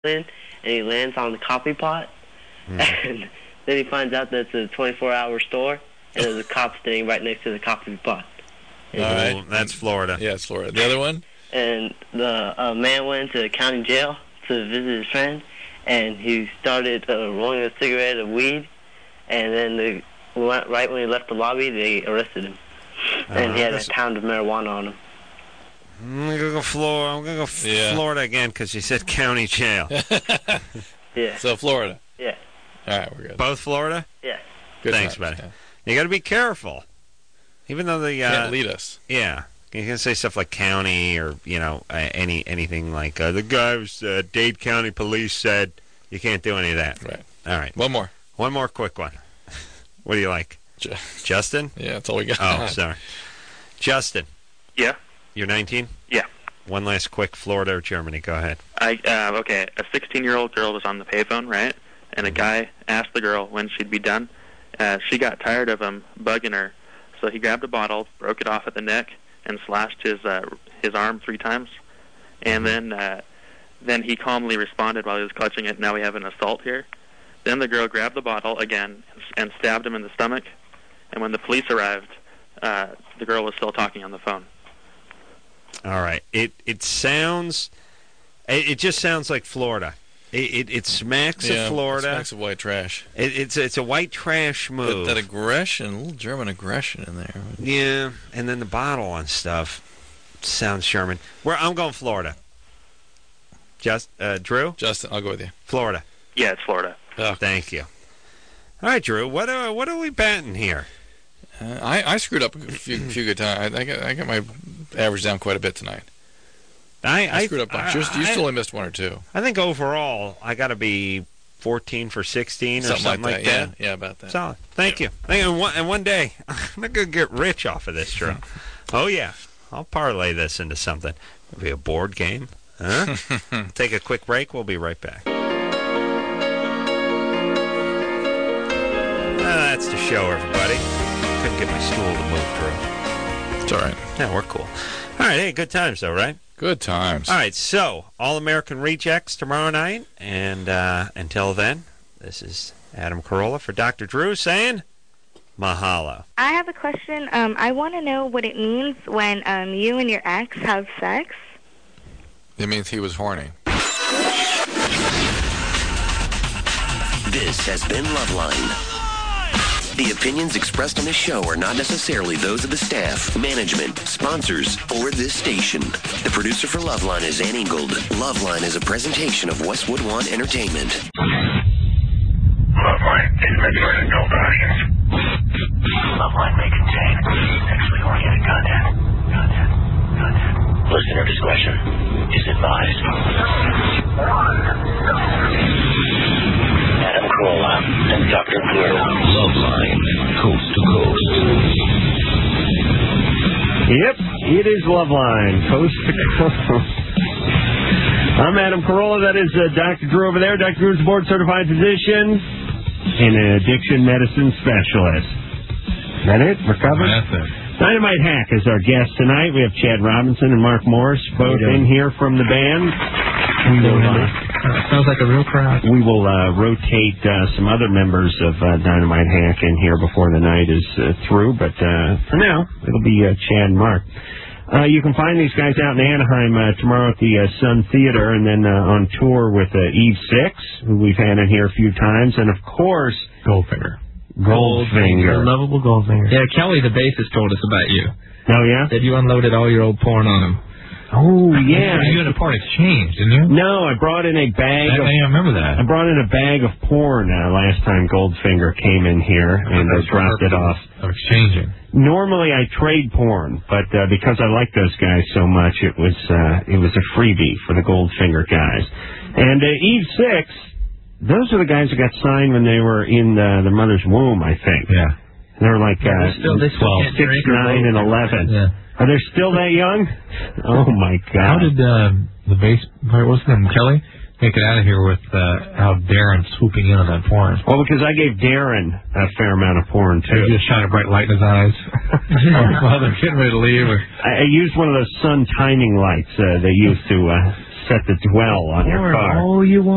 and he lands on the coffee pot, and then he finds out that it's a 24-hour store, and there's a cop standing right next to the coffee pot. All right, that's Florida. Yeah, it's Florida. The other one? And the man went to the county jail to visit his friend, and he started rolling a cigarette of weed, and then right when he left the lobby, they arrested him. And he had a pound of marijuana on him. I'm going to go Florida. I'm going to go Florida again because you said county jail. Yeah. So Florida. Yeah. All right, we're good. Both Florida? Yeah. Good Thanks, times, buddy. You got to be careful. Even though the can't lead us. Yeah. You can say stuff like county or, anything like the guy was Dade County Police said you can't do any of that. Right. All right. One more. One more quick one. What do you like? Justin? Yeah, that's all we got. Oh, sorry. Justin. Yeah. You're 19? Yeah. One last quick Florida or Germany. Go ahead. Okay, a 16-year-old girl was on the payphone, right? And a guy asked the girl when she'd be done. She got tired of him bugging her, so he grabbed a bottle, broke it off at the neck, and slashed his arm 3 times. And then he calmly responded while he was clutching it, now we have an assault here. Then the girl grabbed the bottle again and stabbed him in the stomach. And when the police arrived, the girl was still talking on the phone. All right. It sounds... It just sounds like Florida. It smacks of Florida. It smacks of white trash. It's a white trash move. That aggression, a little German aggression in there. Yeah, and then the bottle on stuff sounds Sherman. I'm going Florida. Drew? Justin, I'll go with you. Florida. Yeah, it's Florida. Oh, thank you. All right, Drew. What are we batting here? I screwed up a few good times. I got my average down quite a bit tonight. I screwed up a bunch. You still only missed 1 or 2. I think overall I got to be 14 for 16 or something like that. Yeah, about that. Solid. Thank you. And one day I'm not going to get rich off of this, Drew. Oh yeah, I'll parlay this into something. It'll be a board game. Huh? Take a quick break. We'll be right back. That's the show, everybody. Couldn't get my stool to move through. It's all right. Yeah, we're cool. All right, hey, good times though, right? Good times. All right, so All-American Rejects tomorrow night, and until then, this is Adam Carolla for Dr. Drew saying mahalo. I have a question. I want to know what it means when you and your ex have sex. It means he was horny. This has been Loveline. The opinions expressed on this show are not necessarily those of the staff, management, sponsors, or this station. The producer for Loveline is Ann Ingold. Loveline is a presentation of Westwood One Entertainment. Loveline is meant for an adult audience. Loveline may contain sexually oriented content. Listener discretion is advised. Adam Carolla and Dr. Drew. Loveline, coast to coast. Yep, it is Loveline, coast to coast. I'm Adam Carolla. That is Dr. Drew over there. Dr. Drew is a board-certified physician and an addiction medicine specialist. Is that it? We're covered? That's it. Dynamite Hack is our guest tonight. We have Chad Robinson and Mark Morris both in here from the band. Sounds like a real crowd. We will rotate some other members of Dynamite Hack in here before the night is through, but for now, it'll be Chad and Mark. You can find these guys out in Anaheim tomorrow at the Sun Theater, and then on tour with Eve Six, who we've had in here a few times, and of course, Goldfinger. Goldfinger. Lovable Goldfinger. Yeah, Kelly, the bassist, told us about you. Oh, yeah? Said you unloaded all your old porn on him. Oh, yeah. You had a porn exchange, didn't you? No, I brought in a bag of... I remember that. I brought in a bag of porn last time Goldfinger came in here, and I dropped it off. Of exchanging. Normally I trade porn, but because I like those guys so much, it was a freebie for the Goldfinger guys. And Eve Six, those are the guys that got signed when they were in their mother's womb, I think. Yeah. They were like 12, 6, 9, and 11. Yeah. Are they still that young? Oh, my God. How did the bass player, what's his name, Kelly, make it out of here with how Darren swooping in on that porn? Well, because I gave Darren a fair amount of porn, too. He just shine a bright light in his eyes while they're getting ready to leave. I used one of those sun timing lights they used to set the dwell on your car. Oh, you want